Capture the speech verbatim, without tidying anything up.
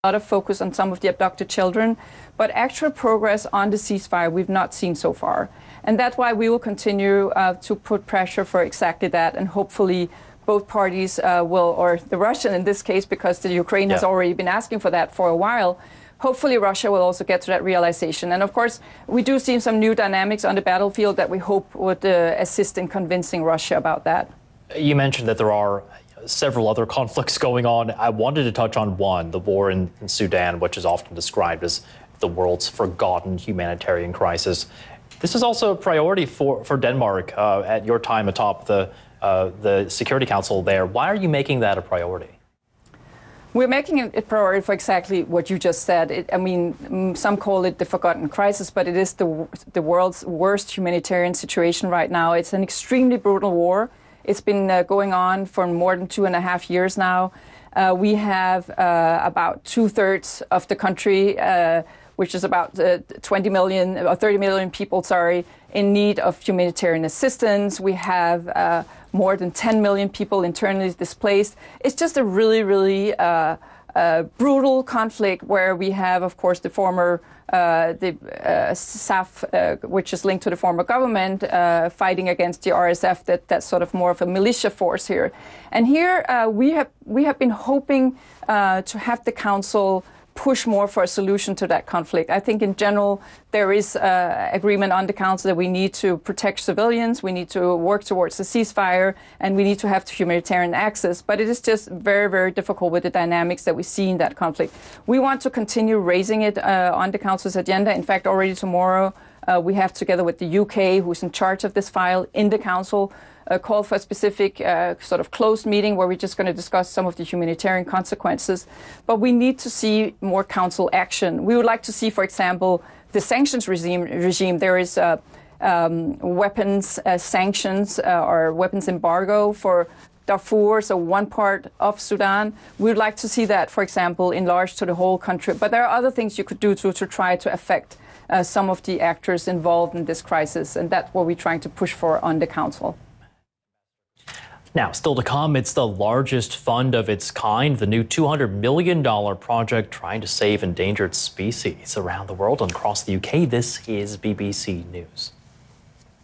A lot of focus on some of the abducted children, but actual progress on the ceasefire we've not seen so far. And that's why we will continue uh, to put pressure for exactly that, and hopefully both parties uh, will, or the Russian in this case, because the Ukraine yeah. has already been asking for that for a while, hopefully Russia will also get to that realization. And of course, we do see some new dynamics on the battlefield that we hope would uh, assist in convincing Russia about that. You mentioned that there are several other conflicts going on. I wanted to touch on one, the war in, in Sudan, which is often described as the world's forgotten humanitarian crisis. This is also a priority for, for Denmark uh, at your time atop the, uh, the Security Council there. Why are you making that a priority? We're making it a priority for exactly what you just said. It, I mean, some call it the forgotten crisis, but it is the, the world's worst humanitarian situation right now. It's an extremely brutal war. It's been uh, going on for more than two and a half years now. Uh, we have uh, about two-thirds of the country, uh, which is about uh, twenty million or thirty million people, sorry, in need of humanitarian assistance. We have uh, more than ten million people internally displaced. It's just a really, really uh, uh, brutal conflict where we have, of course, the former Uh, the uh, S A F, uh, which is linked to the former government, uh, fighting against the R S F. That that's sort of more of a militia force here. And here uh, we have we have been hoping uh, to have the council push more for a solution to that conflict. I think in general there is uh, agreement on the council that we need to protect civilians, we need to work towards a ceasefire, and we need to have humanitarian access. But it is just very, very difficult with the dynamics that we see in that conflict. We want to continue raising it uh, on the council's agenda. In fact, already tomorrow uh, we have, together with the U K, who's in charge of this file in the council, a call for a specific uh, sort of closed meeting where we're just going to discuss some of the humanitarian consequences. But we need to see more council action. We would like to see, for example, the sanctions regime. regime. There is uh, um, weapons uh, sanctions uh, or weapons embargo for Darfur, so one part of Sudan. We would like to see that, for example, enlarged to the whole country. But there are other things you could do to, to try to affect uh, some of the actors involved in this crisis, and that's what we're trying to push for on the council. Now, still to come, it's the largest fund of its kind, the new two hundred million dollar project trying to save endangered species around the world and across the U K. This is B B C News.